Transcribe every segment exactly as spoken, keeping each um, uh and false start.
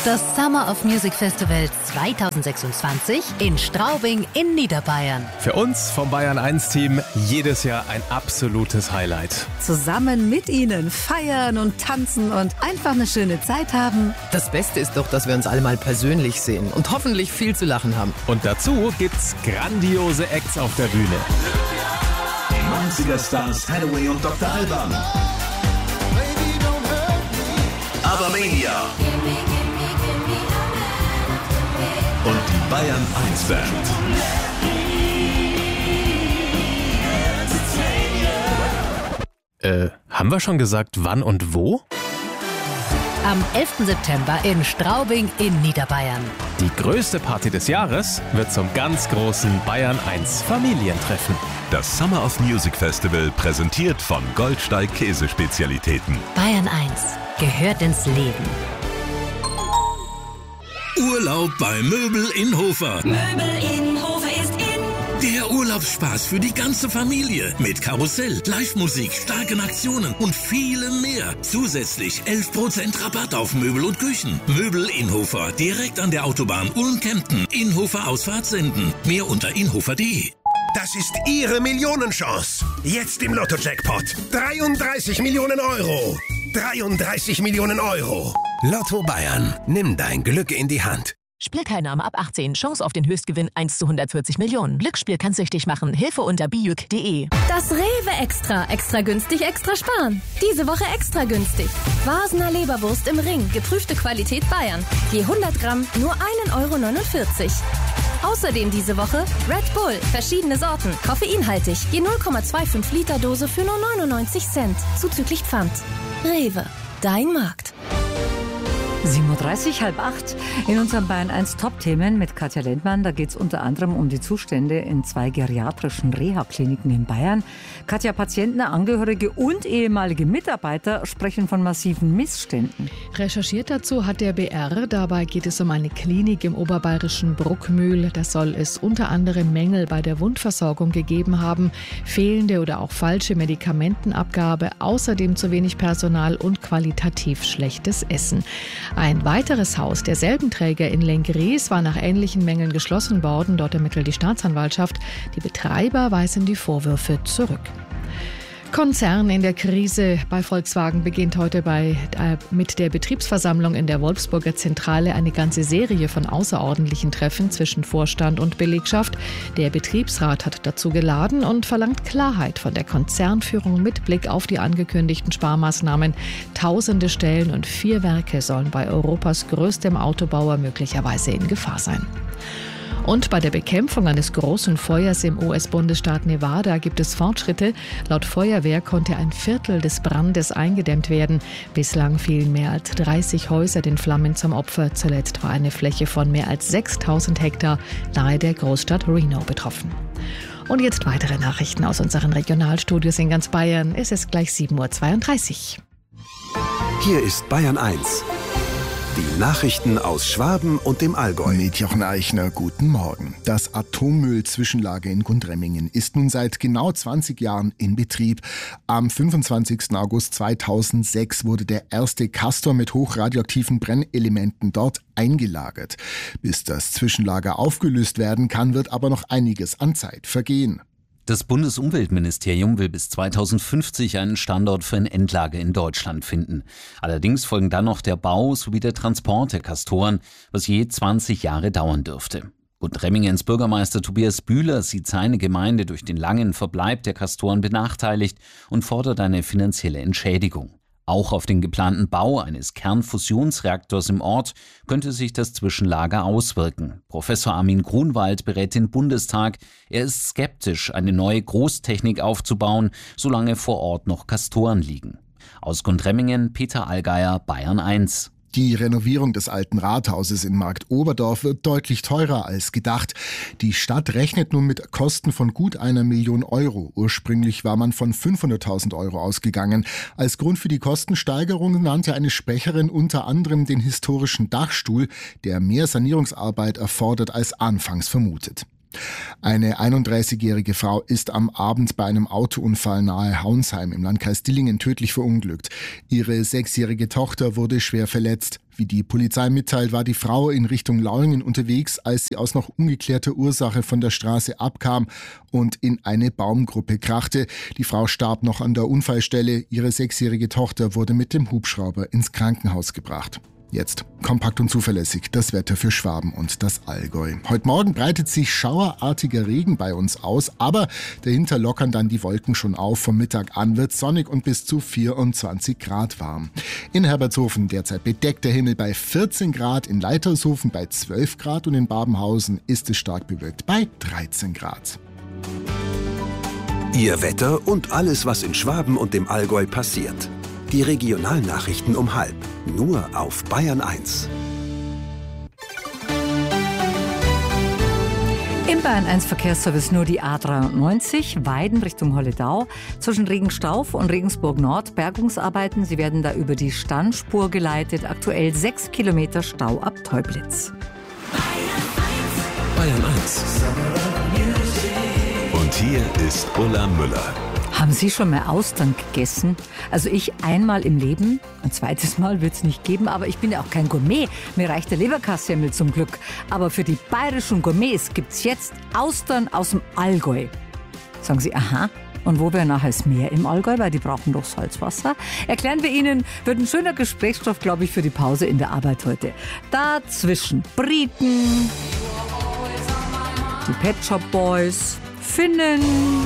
Das Summer of Music Festival zwanzig sechsundzwanzig in Straubing in Niederbayern. Für uns vom Bayern eins Team jedes Jahr ein absolutes Highlight. Zusammen mit Ihnen feiern und tanzen und einfach eine schöne Zeit haben. Das Beste ist doch, dass wir uns alle mal persönlich sehen und hoffentlich viel zu lachen haben. Und dazu gibt's grandiose Acts auf der Bühne. neunziger Stars Hathaway und Doktor Alban. Abermania. Und die Bayern eins Band. Äh, haben wir schon gesagt, wann und wo? Am elften September in Straubing in Niederbayern. Die größte Party des Jahres wird zum ganz großen Bayern eins Familientreffen. Das Summer of Music Festival präsentiert von Goldsteig Käsespezialitäten. Bayern eins gehört ins Leben. Urlaub bei Möbel in Hofer. Möbel in Hofer ist in. Der Urlaubsspaß für die ganze Familie. Mit Karussell, Live-Musik, starken Aktionen und vielem mehr. Zusätzlich elf Prozent Rabatt auf Möbel und Küchen. Möbel in Hofer, direkt an der Autobahn Ulm-Kempten. Inhofer Ausfahrt senden. Mehr unter inhofer punkt de. Das ist Ihre Millionenchance. Jetzt im Lotto-Jackpot. dreiunddreißig Millionen Euro. dreiunddreißig Millionen Euro. Lotto Bayern. Nimm dein Glück in die Hand. Spielteilnahme ab achtzehn. Chance auf den Höchstgewinn eins zu hundertvierzig Millionen. Glücksspiel kann süchtig machen. Hilfe unter bijuk punkt de. Das Rewe Extra. Extra günstig, extra sparen. Diese Woche extra günstig. Vasener Leberwurst im Ring. Geprüfte Qualität Bayern. Je hundert Gramm nur ein Euro neunundvierzig. Außerdem diese Woche Red Bull. Verschiedene Sorten. Koffeinhaltig. Je null Komma fünfundzwanzig Liter Dose für nur neunundneunzig Cent. Zuzüglich Pfand. Rewe. Dein Markt. sieben Uhr dreißig, halb acht. In unserem Bayern eins Top-Themen mit Katja Lendmann. Da geht es unter anderem um die Zustände in zwei geriatrischen Reha-Kliniken in Bayern. Katja, Patienten, Angehörige und ehemalige Mitarbeiter sprechen von massiven Missständen. Recherchiert dazu hat der B R. Dabei geht es um eine Klinik im oberbayerischen Bruckmühl. Da soll es unter anderem Mängel bei der Wundversorgung gegeben haben, fehlende oder auch falsche Medikamentenabgabe, außerdem zu wenig Personal und qualitativ schlechtes Essen. Ein weiteres Haus derselben Träger in Lenggries war nach ähnlichen Mängeln geschlossen worden. Dort ermittelt die Staatsanwaltschaft. Die Betreiber weisen die Vorwürfe zurück. Konzern in der Krise. Bei Volkswagen beginnt heute bei, äh, mit der Betriebsversammlung in der Wolfsburger Zentrale eine ganze Serie von außerordentlichen Treffen zwischen Vorstand und Belegschaft. Der Betriebsrat hat dazu geladen und verlangt Klarheit von der Konzernführung mit Blick auf die angekündigten Sparmaßnahmen. Tausende Stellen und vier Werke sollen bei Europas größtem Autobauer möglicherweise in Gefahr sein. Und bei der Bekämpfung eines großen Feuers im U S-Bundesstaat Nevada gibt es Fortschritte. Laut Feuerwehr konnte ein Viertel des Brandes eingedämmt werden. Bislang fielen mehr als dreißig Häuser den Flammen zum Opfer. Zuletzt war eine Fläche von mehr als sechstausend Hektar nahe der Großstadt Reno betroffen. Und jetzt weitere Nachrichten aus unseren Regionalstudios in ganz Bayern. Es ist gleich sieben Uhr zweiunddreißig. Hier ist Bayern eins. Die Nachrichten aus Schwaben und dem Allgäu. Mit Jochen Eichner, guten Morgen. Das Atommüllzwischenlager in Gundremmingen ist nun seit genau zwanzig Jahren in Betrieb. Am fünfundzwanzigsten August zweitausendsechs wurde der erste Castor mit hochradioaktiven Brennelementen dort eingelagert. Bis das Zwischenlager aufgelöst werden kann, wird aber noch einiges an Zeit vergehen. Das Bundesumweltministerium will bis zweitausendfünfzig einen Standort für ein Endlager in Deutschland finden. Allerdings folgen dann noch der Bau sowie der Transport der Castoren, was je zwanzig Jahre dauern dürfte. Gundremmingens Bürgermeister Tobias Bühler sieht seine Gemeinde durch den langen Verbleib der Castoren benachteiligt und fordert eine finanzielle Entschädigung. Auch auf den geplanten Bau eines Kernfusionsreaktors im Ort könnte sich das Zwischenlager auswirken. Professor Armin Grunwald berät den Bundestag. Er ist skeptisch, eine neue Großtechnik aufzubauen, solange vor Ort noch Castoren liegen. Aus Gundremmingen, Peter Allgeier, Bayern eins. Die Renovierung des alten Rathauses in Marktoberdorf wird deutlich teurer als gedacht. Die Stadt rechnet nun mit Kosten von gut einer Million Euro. Ursprünglich war man von fünfhunderttausend Euro ausgegangen. Als Grund für die Kostensteigerung nannte eine Sprecherin unter anderem den historischen Dachstuhl, der mehr Sanierungsarbeit erfordert als anfangs vermutet. Eine einunddreißigjährige Frau ist am Abend bei einem Autounfall nahe Haunsheim im Landkreis Dillingen tödlich verunglückt. Ihre sechsjährige Tochter wurde schwer verletzt. Wie die Polizei mitteilt, war die Frau in Richtung Lauingen unterwegs, als sie aus noch ungeklärter Ursache von der Straße abkam und in eine Baumgruppe krachte. Die Frau starb noch an der Unfallstelle. Ihre sechsjährige Tochter wurde mit dem Hubschrauber ins Krankenhaus gebracht. Jetzt kompakt und zuverlässig das Wetter für Schwaben und das Allgäu. Heute Morgen breitet sich schauerartiger Regen bei uns aus, aber dahinter lockern dann die Wolken schon auf. Vom Mittag an wird sonnig und bis zu vierundzwanzig Grad warm. In Herbertshofen derzeit bedeckter Himmel bei vierzehn Grad, in Leitershofen bei zwölf Grad und in Babenhausen ist es stark bewölkt bei dreizehn Grad. Ihr Wetter und alles, was in Schwaben und dem Allgäu passiert. Die Regionalnachrichten um halb. Nur auf Bayern eins. Im Bayern eins Verkehrsservice nur die A dreiundneunzig, Weiden Richtung Holledau. Zwischen Regenstauf und Regensburg Nord Bergungsarbeiten. Sie werden da über die Standspur geleitet. Aktuell sechs Kilometer Stau ab Teublitz. Bayern eins. Und hier ist Ulla Müller. Haben Sie schon mal Austern gegessen? Also ich einmal im Leben, ein zweites Mal wird es nicht geben, aber ich bin ja auch kein Gourmet. Mir reicht der Leberkassemmel zum Glück. Aber für die bayerischen Gourmets gibt es jetzt Austern aus dem Allgäu. Sagen Sie, aha, und wo wäre nachher das Meer im Allgäu, weil die brauchen doch Salzwasser? Erklären wir Ihnen, wird ein schöner Gesprächsstoff, glaube ich, für die Pause in der Arbeit heute. Dazwischen Briten, die Pet Shop Boys, Finnen,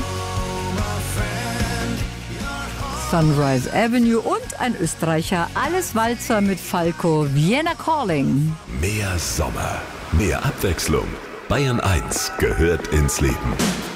Sunrise Avenue und ein Österreicher. Alles Walzer mit Falco, Vienna Calling. Mehr Sommer, mehr Abwechslung. Bayern eins gehört ins Leben.